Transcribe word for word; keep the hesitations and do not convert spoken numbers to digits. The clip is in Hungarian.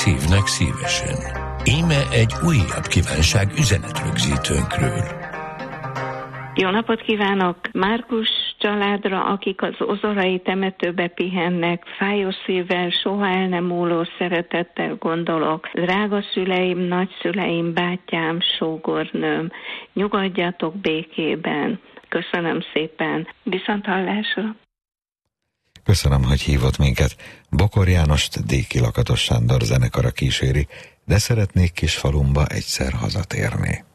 Szívnek szívesen. Íme egy újabb kívánság üzenetrögzítőnkről. Jó napot kívánok Márkus családra, akik az ozorai temetőbe pihennek. Fájó szívvel, soha el nem múló szeretettel gondolok. Drága szüleim, nagyszüleim, bátyám, sógornőm, nyugodjatok békében. Köszönöm szépen. Viszonthallásra. Köszönöm, hogy hívott minket. Bokor Jánost Déki Lakatos Sándor zenekara kíséri, de szeretnék kis falumba egyszer hazatérni.